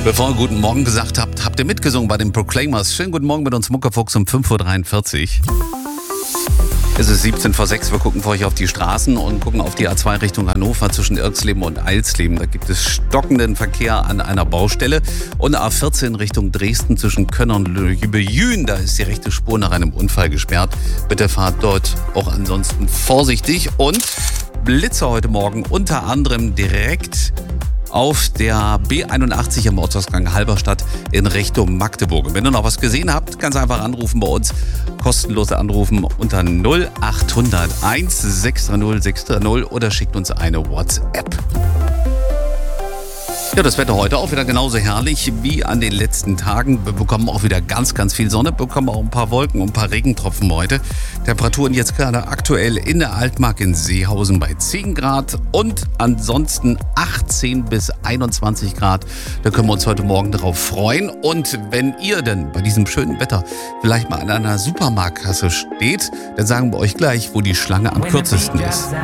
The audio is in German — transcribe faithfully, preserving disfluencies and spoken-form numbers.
Bevor ihr guten Morgen gesagt habt, habt ihr mitgesungen bei den Proclaimers. Schönen guten Morgen mit uns Muckefuchs um fünf Uhr dreiundvierzig. Es ist siebzehn vor sechs, wir gucken für euch auf die Straßen und gucken auf die A zwei Richtung Hannover zwischen Irksleben und Eilsleben. Da gibt es stockenden Verkehr an einer Baustelle. Und A vierzehn Richtung Dresden zwischen Könner und Lübejün, da ist die rechte Spur nach einem Unfall gesperrt. Bitte fahrt dort auch ansonsten vorsichtig. Und Blitze heute Morgen unter anderem direkt auf der B einundachtzig am Ortsausgang Halberstadt in Richtung Magdeburg. Und wenn ihr noch was gesehen habt, ganz einfach anrufen bei uns. Kostenlos anrufen unter null acht null null eins sechs drei null sechs drei null oder schickt uns eine WhatsApp. Ja, das Wetter heute auch wieder genauso herrlich wie an den letzten Tagen. Wir bekommen auch wieder ganz, ganz viel Sonne, bekommen auch ein paar Wolken und ein paar Regentropfen heute. Temperaturen jetzt gerade aktuell in der Altmark in Seehausen bei zehn Grad und ansonsten achtzehn bis einundzwanzig Grad. Da können wir uns heute Morgen darauf freuen. Und wenn ihr denn bei diesem schönen Wetter vielleicht mal an einer Supermarktkasse steht, dann sagen wir euch gleich, wo die Schlange am kürzesten ist.